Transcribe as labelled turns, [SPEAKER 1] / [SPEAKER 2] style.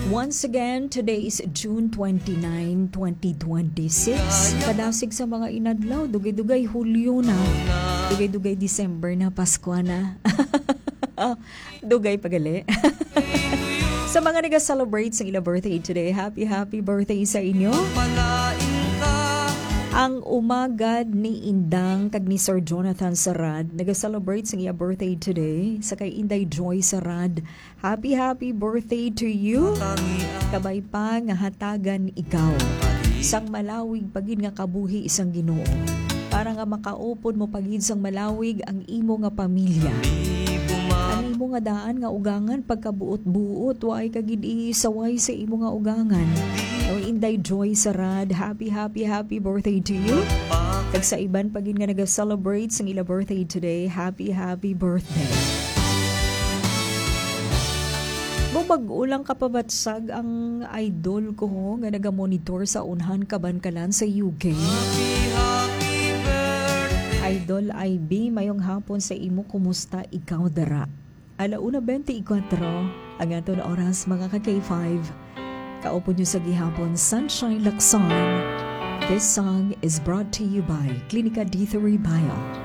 [SPEAKER 1] Once again, today is June 29, 2026. Kadasig sa mga inadlaw, dugay-dugay Hulyo na. Dugay-dugay December na, Pasko na. Dugay pagali. Sa mga nag-celebrate sa ila birthday today, happy birthday sa inyo. Ang umagad ni Indang kag ni Sir Jonathan Sarad nag-celebrate sa iya birthday today. Sa kay Inday Joy Sarad, happy birthday to you. Kabay pa nga hatagan ikaw. Sang malawig pagid nga kabuhi isang Ginoo. Para nga makaupod mo pagid sang malawig ang imo nga pamilya. Ang imo nga daan nga ugangan pagkabuot-buot waay kagid isaway sa imo nga ugangan. Inday Joy Sarad, happy birthday to you. Kag sa iban pagin nga nag-celebrate sa ila birthday today, happy birthday. Bumag-ulang kapabatsag ang idol ko nga naga-monitor sa unhan kabankalan sa UK. Idol IB, mayong hapon sa imo, kumusta ikaw dara? 1:24 ang aton oras mga ka-K5. Kaupo nyo sa gihapon, Sunshine Lacson. This song is brought to you by Clinica D3 Bio.